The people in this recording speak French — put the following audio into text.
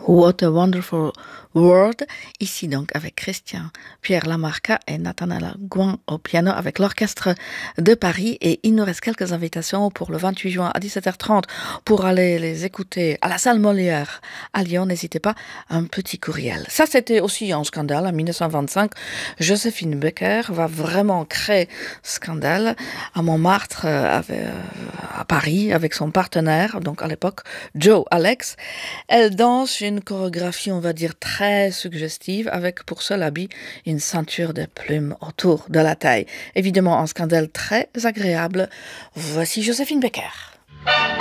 What a Wonderful World, ici donc avec Christian Pierre Lamarca et Nathanaël Gouin au piano avec l'Orchestre de Paris. Et il nous reste quelques invitations pour le 28 juin à 17h30 pour aller les écouter à la salle Molière à Lyon. N'hésitez pas, un petit courriel. Ça, c'était aussi un scandale en 1925. Joséphine Baker va vraiment créer scandale à Montmartre, à Paris, avec son partenaire, donc à l'époque Joe Alex. Elle danse une chorégraphie, on va dire, très suggestive, avec pour seul habit une ceinture de plumes autour de la taille. Évidemment, un scandale très agréable. Voici Joséphine Baker.